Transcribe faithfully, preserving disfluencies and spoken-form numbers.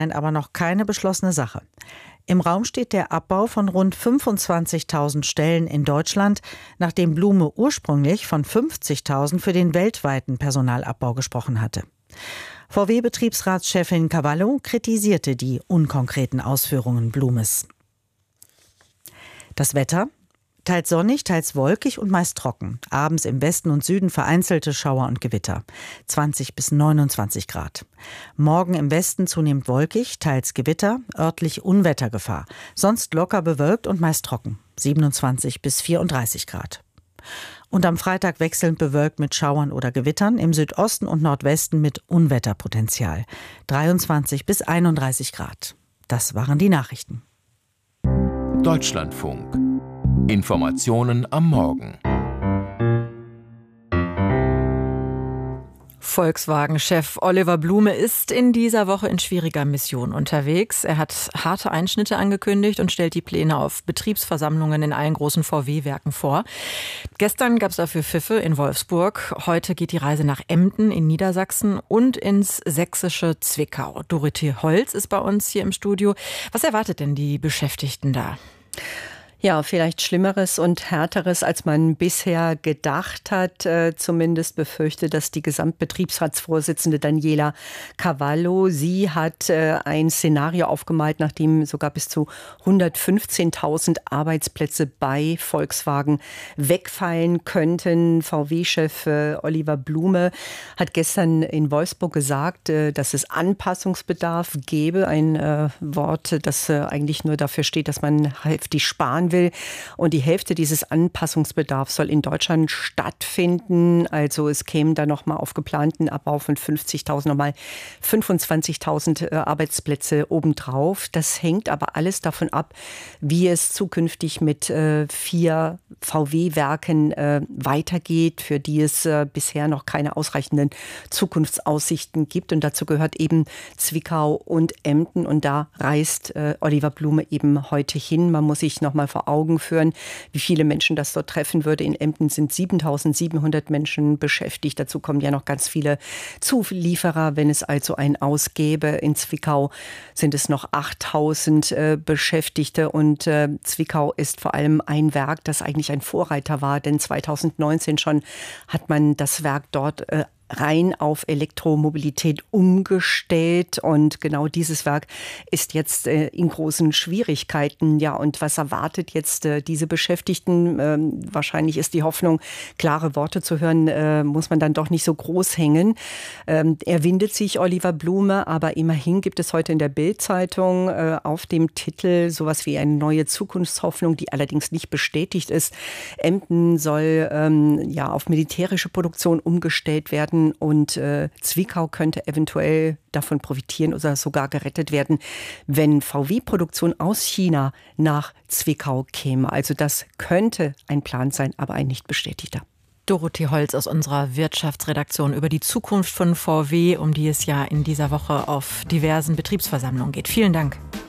aber noch keine beschlossene Sache. Im Raum steht der Abbau von rund fünfundzwanzigtausend Stellen in Deutschland, nachdem Blume ursprünglich von fünfzigtausend für den weltweiten Personalabbau gesprochen hatte. V W-Betriebsratschefin Cavallo kritisierte die unkonkreten Ausführungen Blumes. Das Wetter? Teils sonnig, teils wolkig und meist trocken. Abends im Westen und Süden vereinzelte Schauer und Gewitter. zwanzig bis neunundzwanzig Grad. Morgen im Westen zunehmend wolkig, teils Gewitter, örtlich Unwettergefahr. Sonst locker bewölkt und meist trocken. siebenundzwanzig bis vierunddreißig Grad. Und am Freitag wechselnd bewölkt mit Schauern oder Gewittern, im Südosten und Nordwesten mit Unwetterpotenzial. dreiundzwanzig bis einunddreißig Grad. Das waren die Nachrichten. Deutschlandfunk. Informationen am Morgen. Volkswagen-Chef Oliver Blume ist in dieser Woche in schwieriger Mission unterwegs. Er hat harte Einschnitte angekündigt und stellt die Pläne auf Betriebsversammlungen in allen großen V W-Werken vor. Gestern gab es dafür Pfiffe in Wolfsburg. Heute geht die Reise nach Emden in Niedersachsen und ins sächsische Zwickau. Dorothee Holz ist bei uns hier im Studio. Was erwartet denn die Beschäftigten da? Ja, vielleicht Schlimmeres und Härteres, als man bisher gedacht hat. Äh, zumindest befürchtet das die Gesamtbetriebsratsvorsitzende Daniela Cavallo. Sie hat äh, ein Szenario aufgemalt, nachdem sogar bis zu hundertfünfzehntausend Arbeitsplätze bei Volkswagen wegfallen könnten. V W-Chef äh, Oliver Blume hat gestern in Wolfsburg gesagt, äh, dass es Anpassungsbedarf gäbe. Ein äh, Wort, das äh, eigentlich nur dafür steht, dass man heftig sparen will. Und die Hälfte dieses Anpassungsbedarfs soll in Deutschland stattfinden. Also es kämen da nochmal auf geplanten Abbau von fünfzigtausend nochmal fünfundzwanzigtausend Arbeitsplätze obendrauf. Das hängt aber alles davon ab, wie es zukünftig mit äh, vier V W-Werken äh, weitergeht, für die es äh, bisher noch keine ausreichenden Zukunftsaussichten gibt. Und dazu gehört eben Zwickau und Emden. Und da reist äh, Oliver Blume eben heute hin. Man muss sich nochmal vor Augen führen, wie viele Menschen das dort treffen würde. In Emden sind siebentausendsiebenhundert Menschen beschäftigt. Dazu kommen ja noch ganz viele Zulieferer, wenn es also ein Aus gäbe. In Zwickau sind es noch achttausend äh, Beschäftigte. Und äh, Zwickau ist vor allem ein Werk, das eigentlich ein Vorreiter war. Denn zweitausendneunzehn schon hat man das Werk dort äh, rein auf Elektromobilität umgestellt, und genau dieses Werk ist jetzt äh, in großen Schwierigkeiten. Ja, und was erwartet jetzt äh, diese Beschäftigten? Ähm, wahrscheinlich ist die Hoffnung, klare Worte zu hören, äh, muss man dann doch nicht so groß hängen. Ähm, er windet sich, Oliver Blume, aber immerhin gibt es heute in der Bild-Zeitung äh, auf dem Titel sowas wie eine neue Zukunftshoffnung, die allerdings nicht bestätigt ist. Emden soll ähm, ja auf militärische Produktion umgestellt werden. Und äh, Zwickau könnte eventuell davon profitieren oder sogar gerettet werden, wenn V W-Produktion aus China nach Zwickau käme. Also das könnte ein Plan sein, aber ein nicht bestätigter. Dorothee Holz aus unserer Wirtschaftsredaktion über die Zukunft von V W, um die es ja in dieser Woche auf diversen Betriebsversammlungen geht. Vielen Dank.